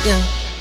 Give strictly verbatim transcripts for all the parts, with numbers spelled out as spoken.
Ya.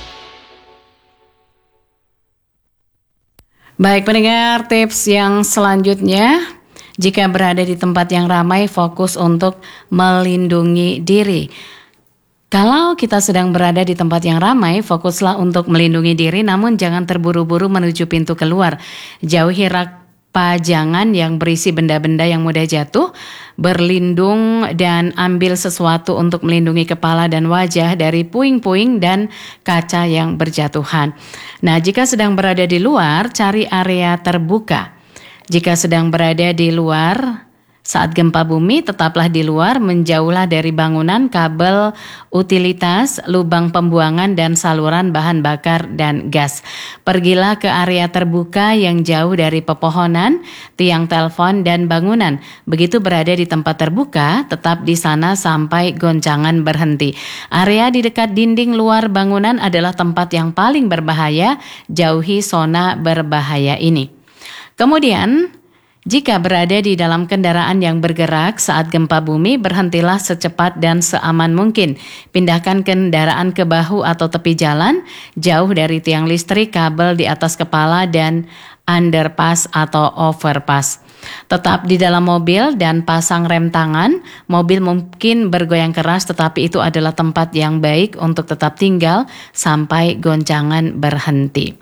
Baik pendengar, tips yang selanjutnya, jika berada di tempat yang ramai, fokus untuk melindungi diri. Kalau kita sedang berada di tempat yang ramai, fokuslah untuk melindungi diri, namun jangan terburu-buru menuju pintu keluar. Jauhi rak pajangan yang berisi benda-benda yang mudah jatuh, berlindung dan ambil sesuatu untuk melindungi kepala dan wajah dari puing-puing dan kaca yang berjatuhan. Nah, jika sedang berada di luar, cari area terbuka. Jika sedang berada di luar, saat gempa bumi, tetaplah di luar, menjauhlah dari bangunan, kabel, utilitas, lubang pembuangan, dan saluran bahan bakar dan gas. Pergilah ke area terbuka yang jauh dari pepohonan, tiang telepon, dan bangunan. Begitu berada di tempat terbuka, tetap di sana sampai goncangan berhenti. Area di dekat dinding luar bangunan adalah tempat yang paling berbahaya. Jauhi zona berbahaya ini. Kemudian, jika berada di dalam kendaraan yang bergerak saat gempa bumi, berhentilah secepat dan seaman mungkin. Pindahkan kendaraan ke bahu atau tepi jalan, jauh dari tiang listrik, kabel di atas kepala, dan underpass atau overpass. Tetap di dalam mobil dan pasang rem tangan. Mobil mungkin bergoyang keras, tetapi itu adalah tempat yang baik untuk tetap tinggal sampai goncangan berhenti.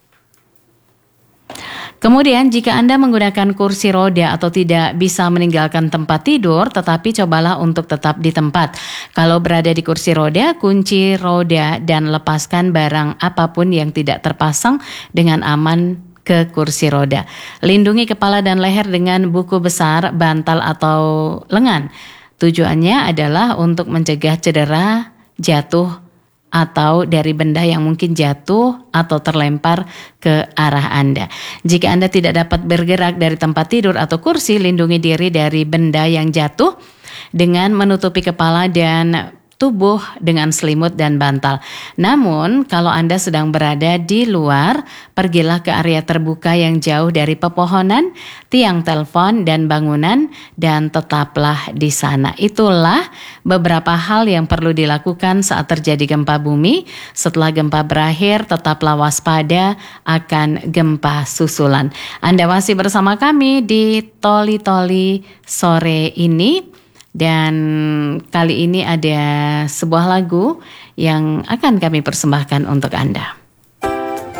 Kemudian jika Anda menggunakan kursi roda atau tidak bisa meninggalkan tempat tidur, tetapi cobalah untuk tetap di tempat. Kalau berada di kursi roda, kunci roda dan lepaskan barang apapun yang tidak terpasang dengan aman ke kursi roda. Lindungi kepala dan leher dengan buku besar, bantal atau lengan. Tujuannya adalah untuk mencegah cedera, jatuh, atau dari benda yang mungkin jatuh atau terlempar ke arah Anda. Jika Anda tidak dapat bergerak dari tempat tidur atau kursi, lindungi diri dari benda yang jatuh dengan menutupi kepala dan tubuh dengan selimut dan bantal. Namun, kalau Anda sedang berada di luar, pergilah ke area terbuka yang jauh dari pepohonan, tiang telepon, dan bangunan, dan tetaplah di sana. Itulah beberapa hal yang perlu dilakukan saat terjadi gempa bumi. Setelah gempa berakhir, tetaplah waspada akan gempa susulan. Anda masih bersama kami di Toli Toli sore ini. Dan kali ini ada sebuah lagu yang akan kami persembahkan untuk Anda.